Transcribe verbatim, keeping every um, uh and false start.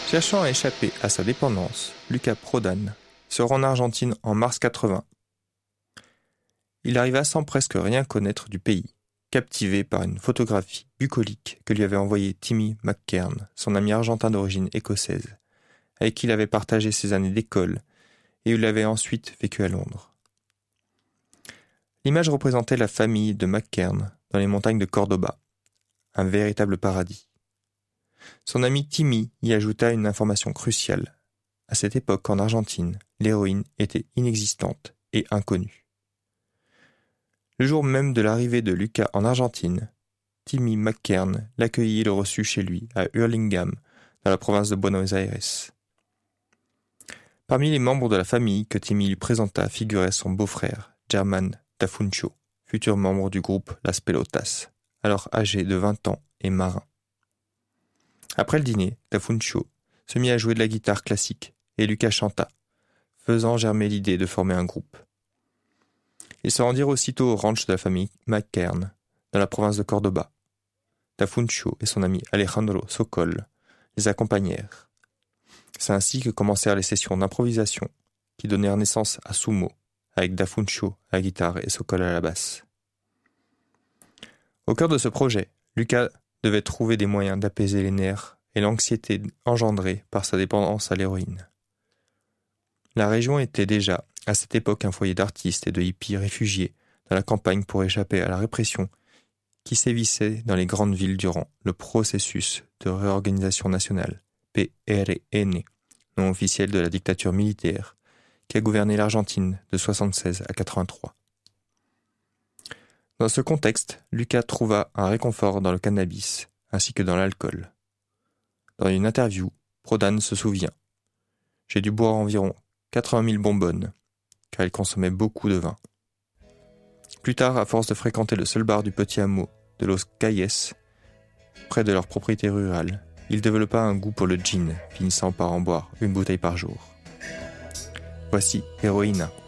Cherchant à échapper à sa dépendance, Luca Prodan se rend en Argentine en mars quatre-vingts. Il arriva sans presque rien connaître du pays, captivé par une photographie bucolique que lui avait envoyée Timmy McKern, son ami argentin d'origine écossaise, avec qui il avait partagé ses années d'école et où il avait ensuite vécu à Londres. L'image représentait la famille de McKern dans les montagnes de Cordoba, un véritable paradis. Son ami Timmy y ajouta une information cruciale. À cette époque, en Argentine, l'héroïne était inexistante et inconnue. Le jour même de l'arrivée de Luca en Argentine, Timmy McKern l'accueillit et le reçut chez lui, à Hurlingham, dans la province de Buenos Aires. Parmi les membres de la famille que Timmy lui présenta figurait son beau-frère, German Tafuncho, futur membre du groupe Las Pelotas, alors âgé de vingt ans et marin. Après le dîner, Tafuncho se mit à jouer de la guitare classique et Luca chanta, faisant germer l'idée de former un groupe. Ils se rendirent aussitôt au ranch de la famille McKern, dans la province de Cordoba. Tafuncho et son ami Alejandro Sokol les accompagnèrent. C'est ainsi que commencèrent les sessions d'improvisation qui donnèrent naissance à Sumo, avec Tafuncho à la guitare et Sokol à la basse. Au cœur de ce projet, Luca devait trouver des moyens d'apaiser les nerfs et l'anxiété engendrée par sa dépendance à l'héroïne. La région était déjà, à cette époque, un foyer d'artistes et de hippies réfugiés dans la campagne pour échapper à la répression qui sévissait dans les grandes villes durant le processus de réorganisation nationale, P R N, nom officiel de la dictature militaire, qui a gouverné l'Argentine de soixante-seize à quatre-vingt-trois. Dans ce contexte, Luca trouva un réconfort dans le cannabis, ainsi que dans l'alcool. Dans une interview, Prodan se souvient « J'ai dû boire environ quatre-vingt mille bonbonnes, car il consommait beaucoup de vin. » Plus tard, à force de fréquenter le seul bar du petit hameau de Los Cayes, près de leur propriété rurale, il développa un goût pour le gin, finissant par en boire une bouteille par jour. Voici Héroïna.